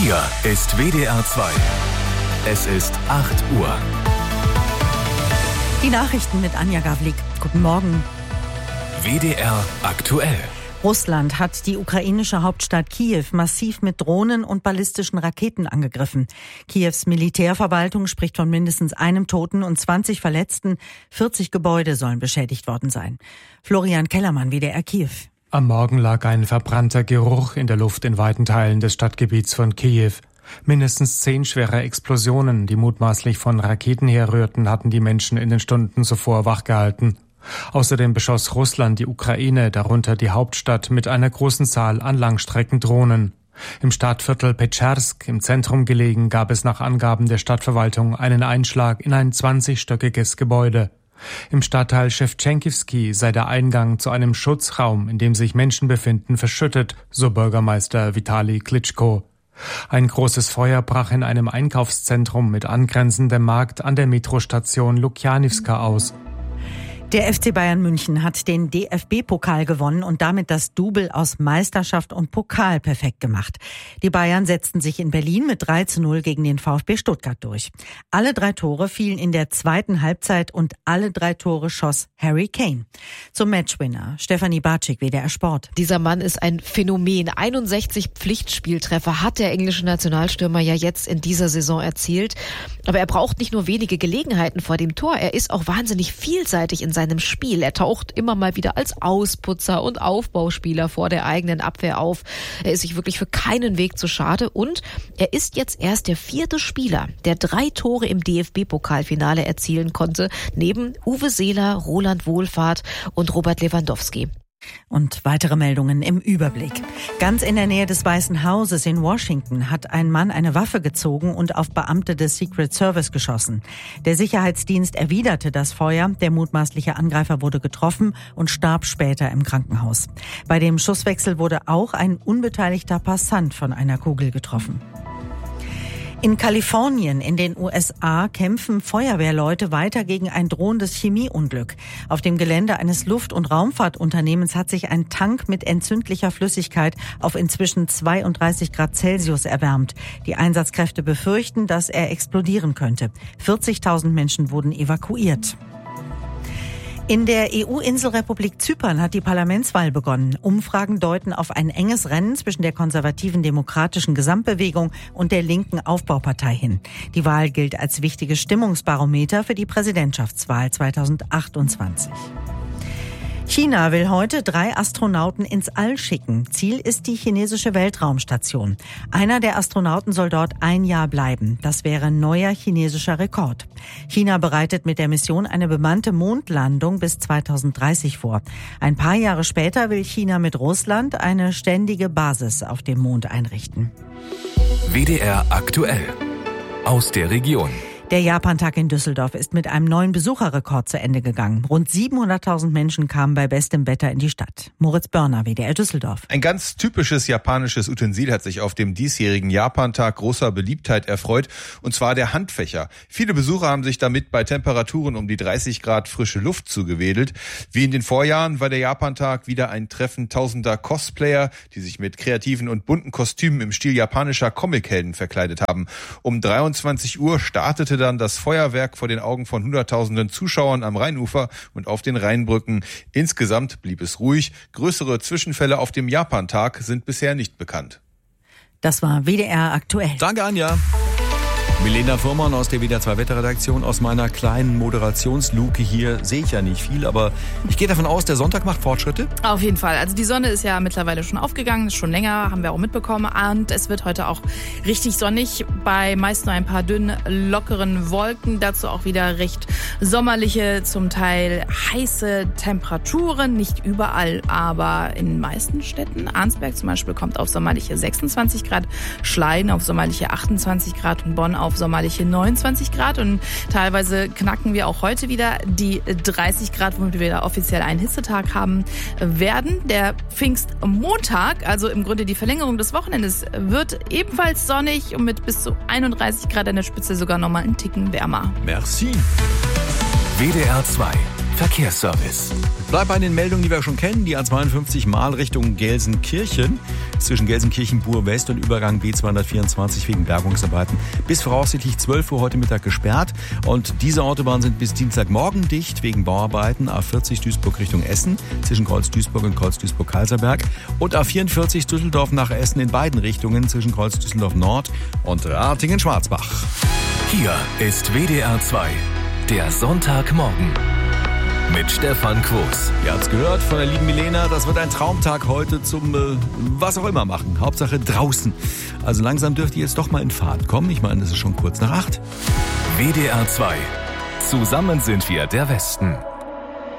Hier ist WDR 2. Es ist 8 Uhr. Die Nachrichten mit Anja Gavlik. Guten Morgen. WDR aktuell. Russland hat die ukrainische Hauptstadt Kiew massiv mit Drohnen und ballistischen Raketen angegriffen. Kiews Militärverwaltung spricht von mindestens einem Toten und 20 Verletzten. 40 Gebäude sollen beschädigt worden sein. Florian Kellermann, WDR Kiew. Am Morgen lag ein verbrannter Geruch in der Luft in weiten Teilen des Stadtgebiets von Kiew. Mindestens 10 schwere Explosionen, die mutmaßlich von Raketen herrührten, hatten die Menschen in den Stunden zuvor wachgehalten. Außerdem beschoss Russland die Ukraine, darunter die Hauptstadt, mit einer großen Zahl an Langstreckendrohnen. Im Stadtviertel Petschersk, im Zentrum gelegen, gab es nach Angaben der Stadtverwaltung einen Einschlag in ein 20-stöckiges Gebäude. Im Stadtteil Schewtschenkowski sei der Eingang zu einem Schutzraum, in dem sich Menschen befinden, verschüttet, so Bürgermeister Vitali Klitschko. Ein großes Feuer brach in einem Einkaufszentrum mit angrenzendem Markt an der Metrostation Lukjanivska aus. Der FC Bayern München hat den DFB-Pokal gewonnen und damit das Double aus Meisterschaft und Pokal perfekt gemacht. Die Bayern setzten sich in Berlin mit 3:0 gegen den VfB Stuttgart durch. Alle 3 Tore fielen in der zweiten Halbzeit und alle 3 Tore schoss Harry Kane. Zum Matchwinner Stefanie Bartschik, WDR Sport. Dieser Mann ist ein Phänomen. 61 Pflichtspieltreffer hat der englische Nationalstürmer ja jetzt in dieser Saison erzielt. Aber er braucht nicht nur wenige Gelegenheiten vor dem Tor, er ist auch wahnsinnig vielseitig in seinem Spiel. Er taucht immer mal wieder als Ausputzer und Aufbauspieler vor der eigenen Abwehr auf. Er ist sich wirklich für keinen Weg zu schade und er ist jetzt erst der 4. Spieler, der 3 Tore im DFB-Pokalfinale erzielen konnte, neben Uwe Seeler, Roland Wohlfahrt und Robert Lewandowski. Und weitere Meldungen im Überblick. Ganz in der Nähe des Weißen Hauses in Washington hat ein Mann eine Waffe gezogen und auf Beamte des Secret Service geschossen. Der Sicherheitsdienst erwiderte das Feuer. Der mutmaßliche Angreifer wurde getroffen und starb später im Krankenhaus. Bei dem Schusswechsel wurde auch ein unbeteiligter Passant von einer Kugel getroffen. In Kalifornien in den USA kämpfen Feuerwehrleute weiter gegen ein drohendes Chemieunglück. Auf dem Gelände eines Luft- und Raumfahrtunternehmens hat sich ein Tank mit entzündlicher Flüssigkeit auf inzwischen 32 Grad Celsius erwärmt. Die Einsatzkräfte befürchten, dass er explodieren könnte. 40.000 Menschen wurden evakuiert. In der EU-Inselrepublik Zypern hat die Parlamentswahl begonnen. Umfragen deuten auf ein enges Rennen zwischen der konservativen Demokratischen Gesamtbewegung und der linken Aufbaupartei hin. Die Wahl gilt als wichtiges Stimmungsbarometer für die Präsidentschaftswahl 2028. China will heute 3 Astronauten ins All schicken. Ziel ist die chinesische Weltraumstation. Einer der Astronauten soll dort 1 Jahr bleiben. Das wäre neuer chinesischer Rekord. China bereitet mit der Mission eine bemannte Mondlandung bis 2030 vor. Ein paar Jahre später will China mit Russland eine ständige Basis auf dem Mond einrichten. WDR aktuell. Aus der Region. Der Japantag in Düsseldorf ist mit einem neuen Besucherrekord zu Ende gegangen. Rund 700.000 Menschen kamen bei bestem Wetter in die Stadt. Moritz Börner, WDR Düsseldorf. Ein ganz typisches japanisches Utensil hat sich auf dem diesjährigen Japantag großer Beliebtheit erfreut, und zwar der Handfächer. Viele Besucher haben sich damit bei Temperaturen um die 30 Grad frische Luft zugewedelt. Wie in den Vorjahren war der Japantag wieder ein Treffen tausender Cosplayer, die sich mit kreativen und bunten Kostümen im Stil japanischer Comichelden verkleidet haben. Um 23 Uhr startete dann das Feuerwerk vor den Augen von Hunderttausenden Zuschauern am Rheinufer und auf den Rheinbrücken. Insgesamt blieb es ruhig. Größere Zwischenfälle auf dem Japantag sind bisher nicht bekannt. Das war WDR aktuell. Danke, Anja. Milena Fuhrmann aus der WDR 2 Wetterredaktion. Aus meiner kleinen Moderationsluke hier sehe ich ja nicht viel, aber ich gehe davon aus, der Sonntag macht Fortschritte. Auf jeden Fall. Also die Sonne ist ja mittlerweile schon aufgegangen, ist schon länger, haben wir auch mitbekommen. Und es wird heute auch richtig sonnig, bei meist nur ein paar dünnen, lockeren Wolken. Dazu auch wieder recht sommerliche, zum Teil heiße Temperaturen. Nicht überall, aber in den meisten Städten. Arnsberg zum Beispiel kommt auf sommerliche 26 Grad, Schleien auf sommerliche 28 Grad und Bonn auf sommerliche 29 Grad. Und teilweise knacken wir auch heute wieder die 30 Grad, womit wir wieder offiziell einen Hitzetag haben werden. Der Pfingstmontag, also im Grunde die Verlängerung des Wochenendes, wird ebenfalls sonnig und mit bis zu 31 Grad an der Spitze sogar nochmal einen Ticken wärmer. Merci. WDR 2. Verkehrsservice. Bleib bei den Meldungen, die wir schon kennen. Die A52 Mal Richtung Gelsenkirchen. Zwischen Gelsenkirchen-Bur West und Übergang B224 wegen Bergungsarbeiten bis voraussichtlich 12 Uhr heute Mittag gesperrt. Und diese Autobahnen sind bis Dienstagmorgen dicht wegen Bauarbeiten. A40 Duisburg Richtung Essen zwischen Kreuz-Duisburg und Kreuz-Duisburg-Kaiserberg. Und A44 Düsseldorf nach Essen in beiden Richtungen zwischen Kreuz-Düsseldorf Nord und Ratingen-Schwarzbach. Hier ist WDR 2, der Sonntagmorgen. Mit Stefan Quos. Ihr habt's gehört von der lieben Milena, das wird ein Traumtag heute zum was auch immer machen. Hauptsache draußen. Also langsam dürft ihr jetzt doch mal in Fahrt kommen. Ich meine, es ist schon kurz nach 8. WDR 2. Zusammen sind wir der Westen.